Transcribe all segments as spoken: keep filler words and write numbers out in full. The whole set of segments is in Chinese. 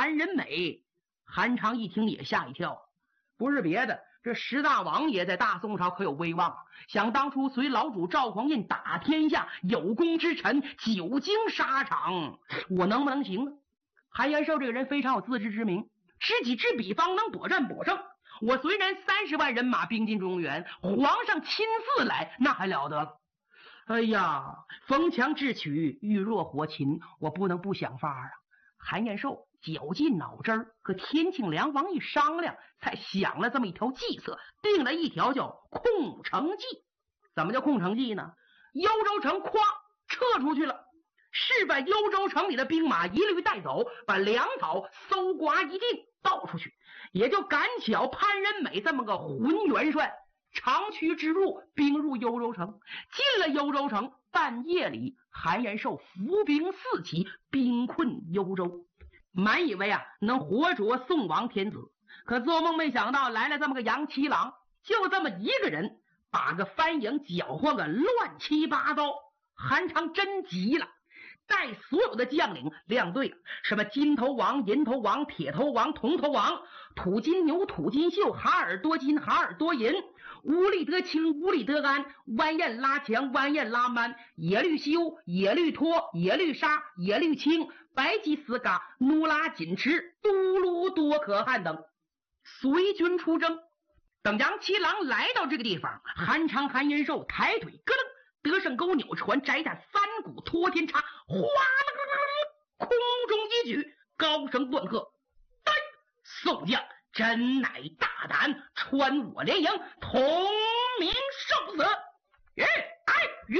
潘仁美。韩昌一听也吓一跳，不是别的，这十大王爷在大宋朝可有威望啊！想当初随老主赵匡胤打天下，有功之臣久经沙场，我能不能行呢？韩延寿这个人非常有自知之明，知己知彼方能躲战博胜。我虽然三十万人马兵进中原，皇上亲自来，那还了得了。哎呀，逢强智取，遇弱火擒，我不能不想法啊！韩延寿绞尽脑汁儿，和天庆梁王一商量，才想了这么一条计策，定了一条叫空城计。怎么叫空城计呢？幽州城咵撤出去了，是把幽州城里的兵马一律带走，把粮草搜刮一尽倒出去，也就赶巧潘仁美这么个混元帅长驱直入，兵入幽州城。进了幽州城，半夜里韩延寿伏兵四起，兵困幽州。满以为啊能活捉宋王天子，可做梦没想到来了这么个杨七郎，就这么一个人把个番营搅和个乱七八糟。韩昌真急了，带所有的将领亮队了，什么金头王、银头王、铁头王、铜头王、土金牛、土金秀、哈尔多金、哈尔多银、乌力德清、乌力德安、弯燕拉强、弯燕拉曼、野律修、野律托、野律沙、野律清、白吉斯嘎、努拉锦池、都卢多可汗等随军出征。等杨七郎来到这个地方，韩昌、韩延寿抬腿咯噔，德胜钩扭船摘下三股托天叉，哗啦，空中一举，高声断喝：对，宋将真乃大胆，穿我连营，同名受死！吁哎吁！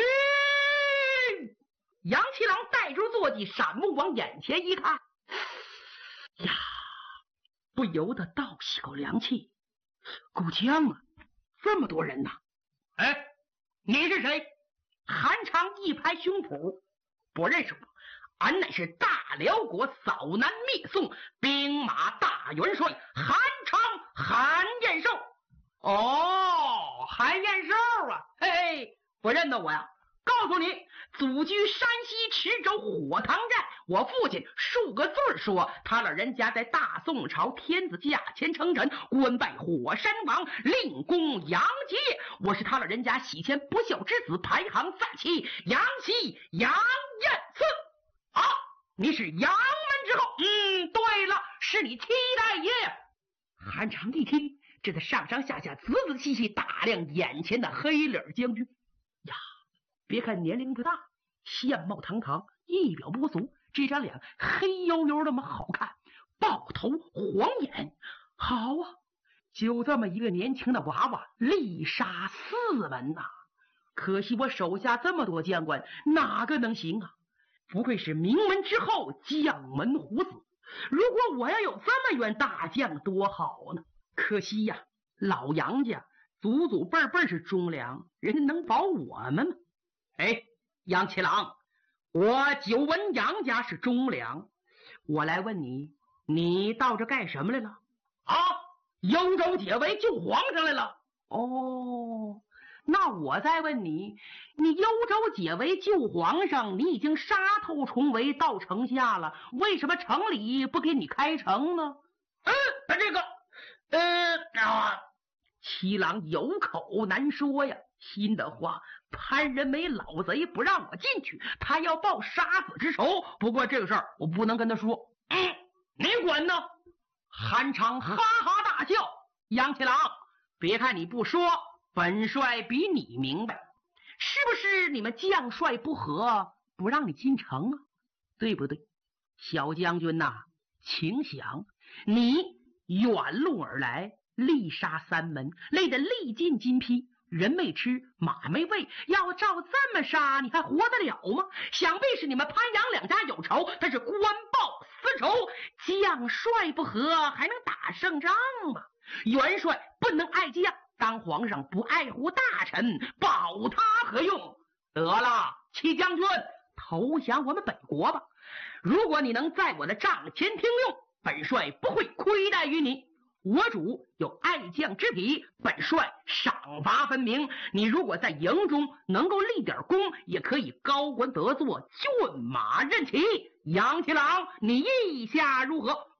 杨七郎带住坐骑，闪目往眼前一看，呀，不由得倒吸口凉气。古江啊，这么多人呐！哎，你是谁？韩昌一拍胸脯，不认识我，俺乃是大辽国扫南灭宋兵马大元帅韩昌韩延寿。哦，韩延寿啊，嘿嘿，不认得我呀？告诉你，祖居山西池州火塘寨，我父亲数个字说，他老人家在大宋朝天子驾前称臣，官拜火山王，令公杨杰。我是他老人家喜前不孝之子，排行在其杨希杨彦次。啊，你是杨门之后？嗯，对了，是你七代爷。韩昌一听，这个上上下下仔仔细细打量眼前的黑脸将军呀，别看年龄不大，相貌堂堂，一表不俗，这张脸黑黝黝那么好看，豹头黄眼，好啊，就这么一个年轻的娃娃，力杀四门呐、啊！可惜我手下这么多将官，哪个能行啊？不愧是名门之后，将门虎子。如果我要有这么员大将，多好呢！可惜呀，老杨家祖祖辈辈是忠良，人家能保我们吗？哎，杨七郎，我久闻杨家是忠良，我来问你，你到这干什么来了？啊，幽州解围救皇上来了。哦，那我再问你，你幽州解围救皇上，你已经杀透重围到城下了，为什么城里不给你开城呢？嗯，这个呃啊，七郎有口难说呀，心的话，潘仁美老贼不让我进去，他要报杀子之仇。不过这个事儿我不能跟他说。嗯，你管呢？韩昌哈哈大笑。杨七郎，别看你不说，本帅比你明白，是不是你们将帅不和，不让你进城啊？对不对？小将军呐、啊，请想，你远路而来，力杀三门，累得力尽筋疲，人没吃，马没喂，要照这么杀，你还活得了吗？想必是你们潘杨两家有仇，但是官报私仇，将帅不和，还能打胜仗吗？元帅不能爱将，当皇上不爱护大臣，保他何用？得了，戚将军，投降我们北国吧。如果你能在我的帐前听用，本帅不会亏待于你。我主有爱将之癖，本帅赏罚分明。你如果在营中能够立点功，也可以高官得坐，骏马任骑。杨七郎，你意下如何？